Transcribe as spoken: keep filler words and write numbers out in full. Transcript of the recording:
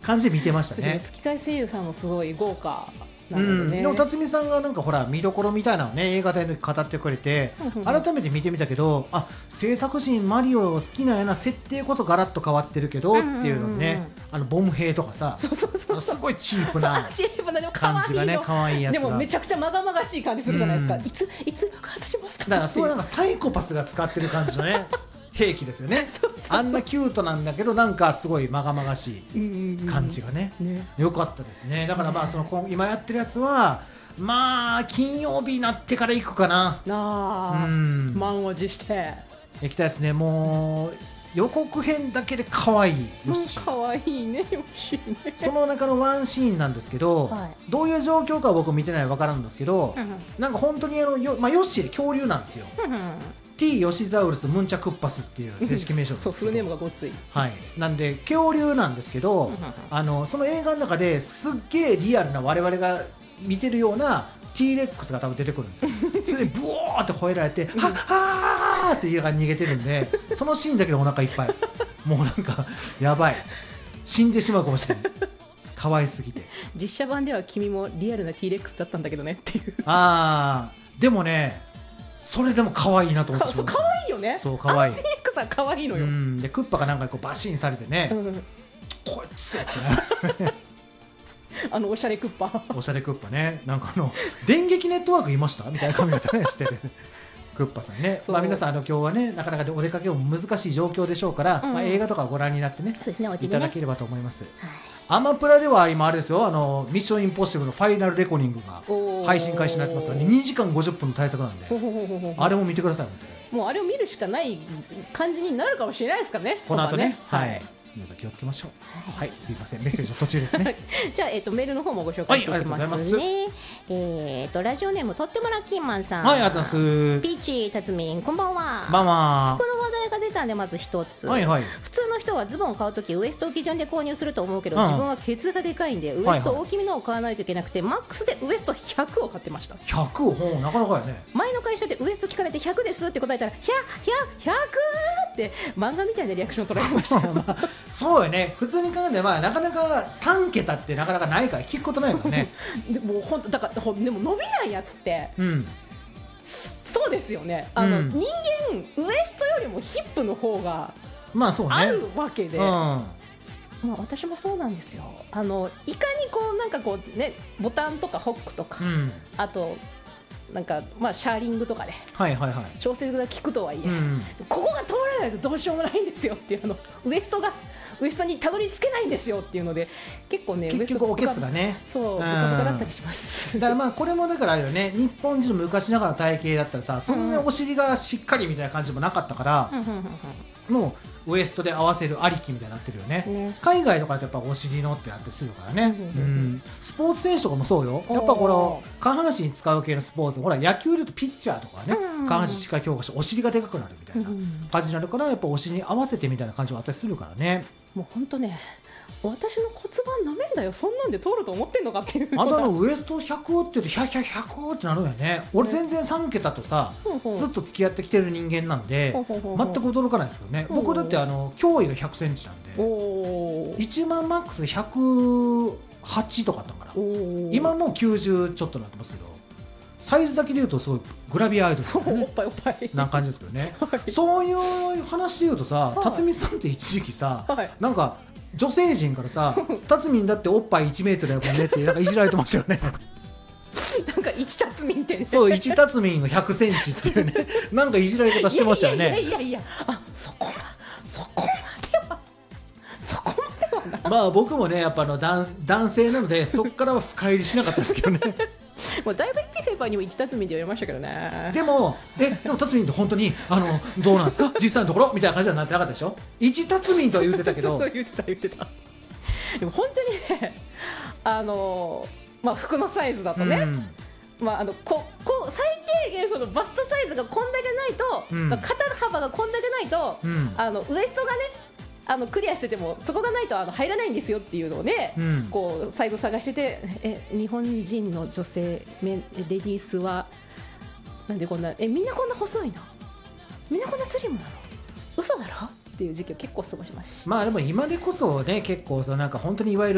感じで見てましたね。 吹き替え声優さんもすごい豪華なうのでね、 ん、でも辰巳さんがなんかほら見どころみたいなのをね映画で語ってくれて改めて見てみたけど、あ制作陣マリオ好きなんやな、設定こそガラッと変わってるけどっていうのでね、あのボム兵とかさ、 そうそうそうあのすごいチープなチープなでも可愛いの感じがね可愛いやつが、 でもめちゃくちゃまがまがしい感じするじゃないですか、 うん、 いついつ爆発しますかだからそういうなんかサイコパスが使ってる感じのね兵器ですよね。 そうそうそう、 あんなキュートなんだけどなんかすごいまがまがしい感じがね、 うんうんうんね、 よかったですね。だからまあその今やってるやつはまあ金曜日になってから行くかな。 あー、うん、満を持して行きたいですね。もう予告編だけで可愛いよし、 うん、可愛いねよしね。 その中のワンシーンなんですけど、はい、どういう状況かは僕見てないわからんんですけど、うんうん、なんか本当にあのよ、まあ、ヨッシーで恐竜なんですよ、うんうん、T ヨシザウルスムンチャクッパスっていう正式名称です、 そうフルネームがごつい、 はい、なんで恐竜なんですけど、うんうん、あのその映画の中ですっげえリアルな我々が見てるようなT レックスが多分出てくるんですよ。それでブオーって吠えられてはっはーって家が逃げてるんで、そのシーンだけでお腹いっぱい、もうなんかやばい、死んでしまうかもしれない、可愛すぎて。 実写版では君もリアルな T レックスだったんだけどねっていう。 あーでもねそれでも可愛いなと思ってしまう。 可愛いよね。 そう可愛い。 T レックスは可愛いのよ。 うんでクッパがなんかこうバシンされてね、うん、こいつやってねあのおしゃれクッパおしゃれクッパね、なんかあの電撃ネットワークいましたみたいな髪型ねしてるクッパさんね。まあ、皆さんあの今日はねなかなかお出かけも難しい状況でしょうから、うん、まあ、映画とかご覧になってね、そうですね、お家でね、いただければと思います、はい、アマプラでは今あれですよ、あのミッションインポッシブルのファイナルレコニングが配信開始になってますからね、にじかんごじゅっぷんの対策なんであれも見てください。 もうあれを見るしかない感じになるかもしれないですからね、 この後ね、はい、はい、皆さん気をつけましょう。はい、はい、すいません、メッセージの途中ですね。 じゃあ、えー、とメールの方もご紹介していきますね。はい、えー、とラジオネームとってもラッキーマンさん、 はい、ありがとうございます。 ピーチたつみん、こんばんは。 こんばんは。 服の話題が出たんでまず一つ、 はいはい、 普通の人はズボンを買うときウエストを基準で購入すると思うけど、うん、自分はケツがでかいんでウエスト大きめのを買わないといけなくて、はいはい、マックスでウエストひゃくを買ってました。 ひゃく、ほうなかなかやね。 前の会社でウエスト聞かれてひゃくですって答えたらひゃひゃひゃくって漫画みたいなリアクション取られました。 まあ、そうよね、普通に考えて、まあ、なかなかさん桁ってなかなかないから聞くことないからね。 でも本当だからほでも伸びないやつって、うん、そうですよね、あの、うん、人間ウエストよりもヒップの方がまあそうね、 あるわけで、 まあまあ、私もそうなんですよ。あのいかにこうなんかこうねボタンとかホックとか、うん、あとなんかまあシャーリングとかで、はいはいはい、調整が効くとはいえ、うん、ここが通らないとどうしようもないんですよっていう、あのウエストがウエストにたどり着けないんですよっていうので、結構ね結局おけつがねそうブカブカだったりします。 だからまあこれもだからあれよね、日本人の昔ながらの体型だったらさ、そんなお尻がしっかりみたいな感じもなかったから、うん、もうウエストで合わせるありきみたいになってるよね。ね、海外とかってやっぱお尻のってあってするからね、うん、スポーツ選手とかもそうよ。やっぱこの下半身使う系のスポーツ、ほら野球でいうとピッチャーとかね、うん、下半身しっかり強化してお尻がでかくなるみたいな感じになるから、やっぱお尻に合わせてみたいな感じもあったりするからね。 もう本当ね、私の骨盤なめんだよ、そんなんで通ると思ってんのかっていう。 あだのウエストひゃくって言うとひゃく、ひゃくってなるよね。俺全然さん桁とさ、ね、ずっと付き合ってきてる人間なんで全く驚かないですけどね。僕だってあの胸囲がひゃくセンチなんで、おいちまんマックスひゃくはちとかあったから、今もうきゅうじゅうちょっとなってますけど、サイズだけで言うとすごいグラビアアイドル、ね、 おっぱいおっぱいな感じですけどね、はい、そういう話で言うとさ、辰巳さんって一時期さ、はい、なんか女性陣からさ辰巳だっておっぱいいちメートルやもんねってなんかいじられてましたよね。 なんかいち辰巳ってね、 そういち辰巳のひゃくセンチっていうねなんかいじられ方してましたよね。 いやいやいやいや、あそこそこまではそこまではな。 まあ僕もねやっぱあの 男, 男性なのでそこからは深入りしなかったですけどね。 もうだいぶ一気先輩にも一辰巳って言われましたけどね。 でもえでも辰巳って本当にあのどうなんですか実際のところみたいな感じになってなかったでしょ。一辰巳とは言ってたけどそう言ってた言ってた。でも本当にね、あのまあ服のサイズだとね、うんまあ、あのここ最低限そのバストサイズがこんだけないと、うん、肩幅がこんだけないと、うん、あのウエストがねあのクリアしててもそこがないとあの入らないんですよっていうのをね、うん、こうサイズ探してて、え日本人の女性レディースはなんでこんなえみんなこんな細いのみんなこんなスリムなの嘘だろっていう時期を結構過ごしました。 まあでも今でこそね結構さなんか本当にいわゆる